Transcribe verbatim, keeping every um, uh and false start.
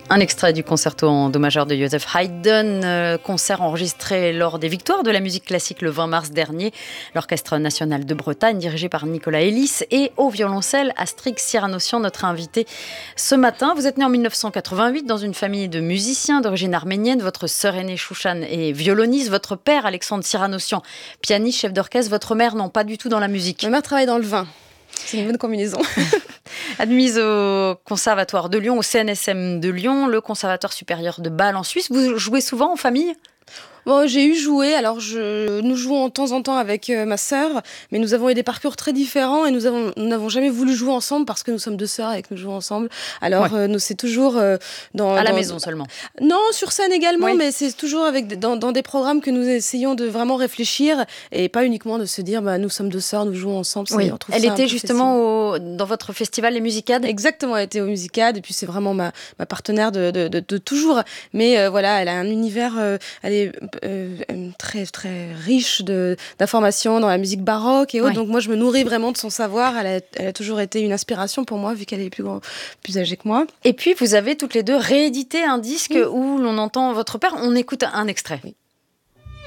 Un extrait du concerto en do majeur de Joseph Haydn, euh, concert enregistré lors des Victoires de la musique classique le vingt mars dernier. L'Orchestre national de Bretagne, dirigé par Nicolas Ellis, et au violoncelle Astrix Cyranossian, notre invité ce matin. Vous êtes né en mille neuf cent quatre-vingt-huit dans une famille de musiciens d'origine arménienne. Votre sœur aînée Chouchan est violoniste. Votre père, Alexandre Cyranossian, pianiste, chef d'orchestre. Votre mère, non, pas du tout dans la musique. Ma mère travaille dans le vin. C'est une bonne combinaison. Admise au Conservatoire de Lyon, au C N S M de Lyon, le Conservatoire supérieur de Bâle en Suisse. Vous jouez souvent en famille ? Bon, j'ai eu joué, alors je, nous jouons de temps en temps avec euh, ma sœur, mais nous avons eu des parcours très différents et nous avons, nous n'avons jamais voulu jouer ensemble parce que nous sommes deux sœurs et que nous jouons ensemble. Alors, ouais. euh, nous, c'est toujours euh, dans... À la dans, maison seulement. Non, sur scène également, oui. mais c'est toujours avec, dans, dans des programmes que nous essayons de vraiment réfléchir et pas uniquement de se dire, bah, nous sommes deux sœurs, nous jouons ensemble. Oui. Elle était justement au, dans votre festival Les Musicades ? Exactement, elle était aux Musicades et puis c'est vraiment ma, ma partenaire de, de, de, de toujours. Mais euh, voilà, elle a un univers, euh, elle est... Euh, très très riche de, d'informations dans la musique baroque et autres. Ouais. Donc moi, je me nourris vraiment de son savoir. Elle a, elle a toujours été une inspiration pour moi, vu qu'elle est plus, grand, plus âgée que moi. Et puis, vous avez toutes les deux réédité un disque oui. où l'on entend votre père. On écoute un extrait. Oui.